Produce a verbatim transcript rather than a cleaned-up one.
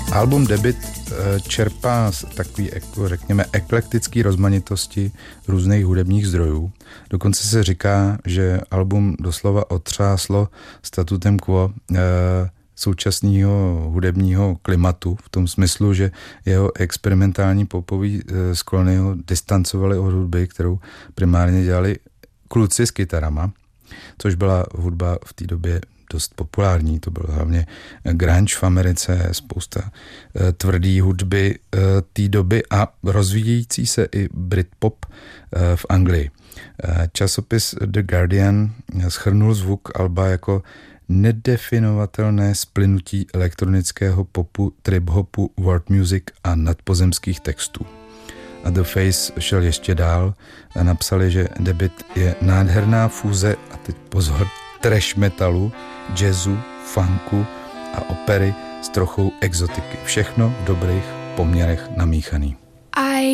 Album Debut čerpá z takový, jako řekněme, eklektický rozmanitosti různých hudebních zdrojů. Dokonce se říká, že album doslova otřáslo statutem quo e, současného hudebního klimatu, v tom smyslu, že jeho experimentální popový e, sklony ho distancovali od hudby, kterou primárně dělali kluci s kytarama, což byla hudba v té době dost populární, to byl hlavně grunge v Americe, spousta e, tvrdý hudby e, té doby a rozvíjející se i Britpop e, v Anglii. E, časopis The Guardian shrnul zvuk alba jako nedefinovatelné splynutí elektronického popu, trip-hopu, world music a nadpozemských textů. A The Face šel ještě dál a napsali, že Debut je nádherná fúze, a teď pozor, trash metalu, jazzu, funku a opery s trochou exotiky. Všechno v dobrých poměrech namíchaný.